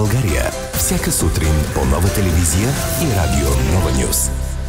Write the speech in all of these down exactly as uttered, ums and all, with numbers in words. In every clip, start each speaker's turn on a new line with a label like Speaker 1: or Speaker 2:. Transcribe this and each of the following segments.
Speaker 1: България. Всяка сутрин по Нова телевизия и радио Нова Нюз.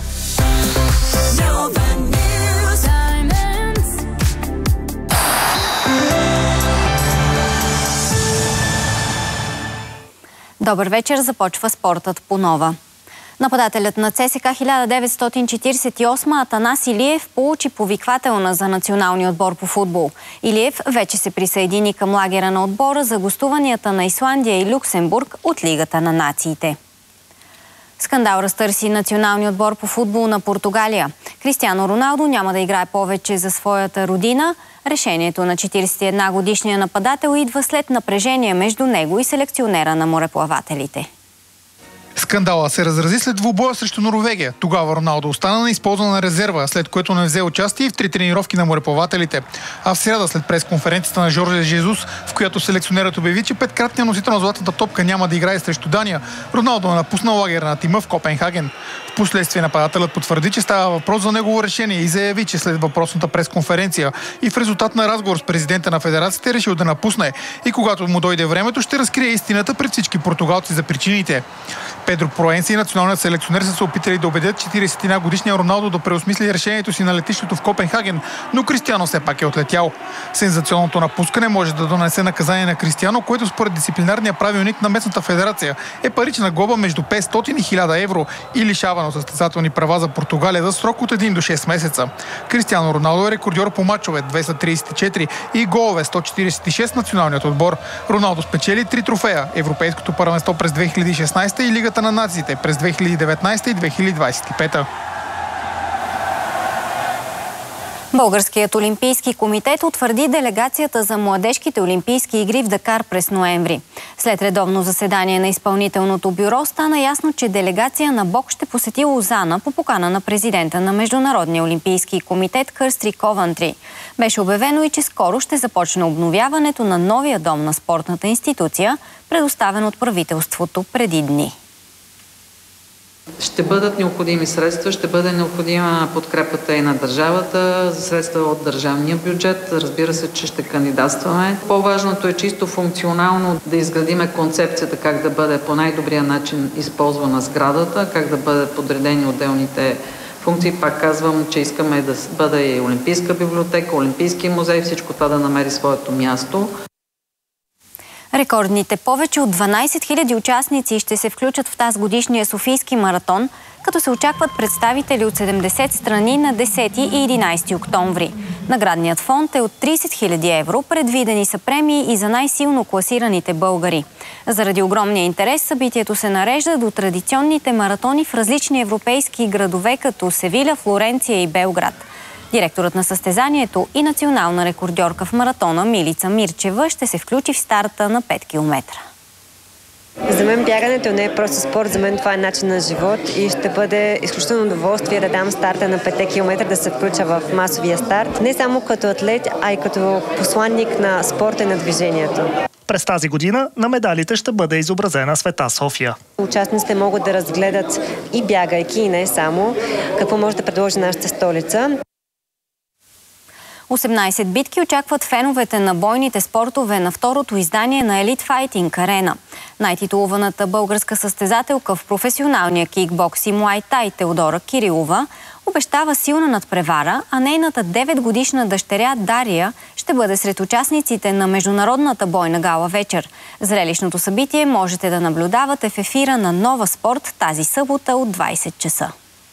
Speaker 2: Добър вечер, започва спортът по Нова. Нападателят на ЦСКА хиляда деветстотин четиридесет и осма Атанас Илиев получи повиквателна за националния отбор по футбол. Илиев вече се присъедини към лагера на отбора за гостуванията на Исландия и Люксембург от Лигата на нациите. Скандал разтърси националния отбор по футбол на Португалия. Кристиано Роналдо няма да играе повече за своята родина. Решението на четиридесет и една годишния нападател идва след напрежение между него и селекционера на мореплавателите.
Speaker 3: Скандала се разрази след двубоя срещу Норвегия. Тогава Роналдо остана на използвана резерва, след което не взе участие в три тренировки на мореплавателите. А в сряда, след пресконференцията на Жорже Жезус, в която селекционерът обяви, че петкратният носител на златната топка няма да играе срещу Дания, Роналдо напусна лагера на тима в Копенхаген. Впоследствие нападателят потвърди, че става въпрос за негово решение и заяви, че след въпросната пресконференция и в резултат на разговор с президента на федерацията е решил да напусне и когато му дойде времето, ще разкрие истината пред всички португалци за причините. Педро Проенси и националният селекционер са се опитали да убедят четиридесет и една годишния Роналдо да преосмисли решението си на летището в Копенхаген, но Кристиано все пак е отлетял. Сензационното напускане може да донесе наказание на Кристиано, което според дисциплинарния правилник на местната федерация е парична глоба между петстотин и хиляда евро и лишаване от състезателни права за Португалия за срок от един до шест месеца. Кристиано Роналдо е рекордьор по мачове двеста тридесет и четири и голове сто четиридесет и шест националният отбор. Роналдо спечели три трофея: Европейското първенство през две хиляди и шестнадесета и Лигата на нациите през две хиляди и деветнадесета и две хиляди двадесет и пета.
Speaker 2: Българският олимпийски комитет утвърди делегацията за младежките олимпийски игри в Дакар през ноември. След редовно заседание на изпълнителното бюро стана ясно, че делегация на бокс ще посети Лозана по покана на президента на Международния олимпийски комитет Кърстри Ковантри. Беше обявено и, че скоро ще започне обновяването на новия дом на спортната институция, предоставен от правителството преди дни.
Speaker 4: Ще бъдат необходими средства, ще бъде необходима подкрепата и на държавата, средства от държавния бюджет. Разбира се, че ще кандидатстваме. По-важното е чисто функционално да изградиме концепцията как да бъде по най-добрия начин използвана сградата, как да бъдат подредени отделните функции. Пак казвам, че искаме да бъде и олимпийска библиотека, олимпийски музей, всичко това да намери своето място.
Speaker 2: Рекордните повече от дванадесет хиляди участници ще се включат в тазгодишния Софийски маратон, като се очакват представители от седемдесет страни на десети и единадесети октомври. Наградният фонд е от тридесет хиляди евро, предвидени са премии и за най-силно класираните българи. Заради огромния интерес събитието се нарежда до традиционните маратони в различни европейски градове, като Севиля, Флоренция и Белград. Директорът на състезанието и национална рекордьорка в маратона Милица Мирчева ще се включи в старта на пет километра.
Speaker 5: За мен бягането не е просто спорт, за мен това е начин на живот и ще бъде изключително удоволствие да дам старта на пет километра, да се включа в масовия старт. Не само като атлет, а и като посланник на спорта и на движението.
Speaker 6: През тази година на медалите ще бъде изобразена Света София.
Speaker 5: Участниците могат да разгледат и бягайки, и не само, какво може да предложи нашата столица.
Speaker 2: осемнадесет битки очакват феновете на бойните спортове на второто издание на Елит Файтинг Арена. Най-титулуваната българска състезателка в професионалния кикбокс и муай тай Теодора Кирилова обещава силна надпревара, а нейната деветгодишна дъщеря Дария ще бъде сред участниците на международната бойна гала вечер. Зрелищното събитие можете да наблюдавате в ефира на Нова Спорт тази събота от двадесет часа.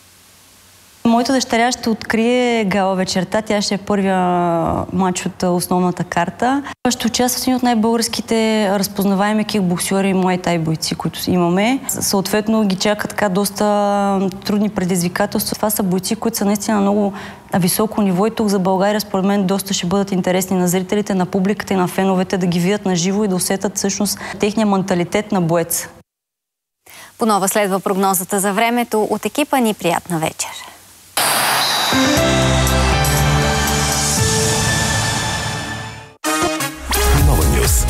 Speaker 7: Моята дъщеря ще открие гала вечерта. Тя ще е първия матч от основната карта. Ще участва в един от най-българските разпознаваеми кикбоксьори и муай тай бойци, които имаме. Съответно ги чакат така доста трудни предизвикателства. Това са бойци, които са наистина на много високо ниво и тук за България според мен доста ще бъдат интересни на зрителите, на публиката и на феновете да ги видят на живо и да усетят всъщност техния менталитет на боец.
Speaker 2: По Нова следва прогнозата за времето. От екипа ни приятна вечер.